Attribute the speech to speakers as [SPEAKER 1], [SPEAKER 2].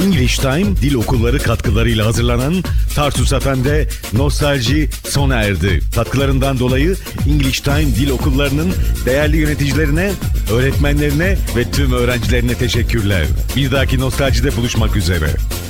[SPEAKER 1] English Time dil okulları katkılarıyla hazırlanan Tarsus FM'de nostalji sona erdi. Katkılarından dolayı English Time dil okullarının değerli yöneticilerine, öğretmenlerine ve tüm öğrencilerine teşekkürler. Bir dahaki nostaljide buluşmak üzere.